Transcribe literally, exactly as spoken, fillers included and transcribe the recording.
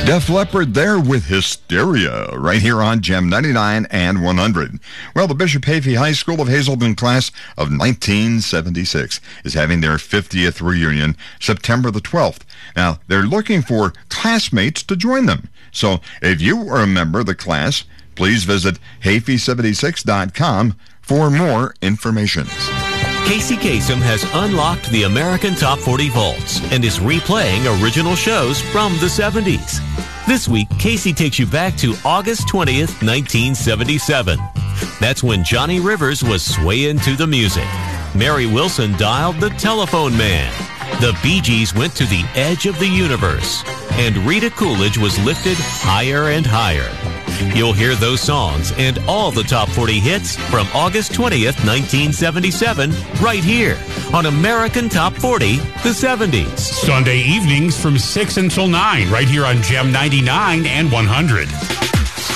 Def Leppard there with Hysteria, right here on Gem ninety-nine and one hundred. Well, the Bishop Hafey High School of Hazelden class of nineteen seventy-six is having their fiftieth reunion September the twelfth. Now, they're looking for classmates to join them. So, if you are a member of the class, please visit hafey seventy-six dot com for more information. Casey Kasem has unlocked the American Top forty Vaults and is replaying original shows from the seventies. This week, Casey takes you back to August twentieth, nineteen seventy-seven. That's when Johnny Rivers was swaying to the music. Mary Wilson dialed the Telephone Man. The Bee Gees went to the edge of the universe. And Rita Coolidge was lifted higher and higher. You'll hear those songs and all the top forty hits from August twentieth, nineteen seventy-seven, right here on American Top forty, the seventies. Sunday evenings from six until nine, right here on Gem ninety-nine and one hundred.